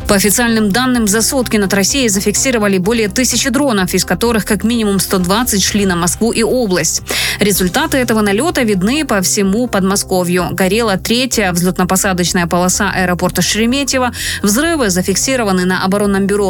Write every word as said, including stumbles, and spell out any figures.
По официальным данным, за сутки над Россией зафиксировали более тысячи дронов, из которых как минимум сто двадцать шли на Москву и область. Результаты этого налета видны по всему Подмосковью. Горела третья взлетно-посадочная полоса аэропорта Шереметьево. Взрывы зафиксированы на оборонном бюро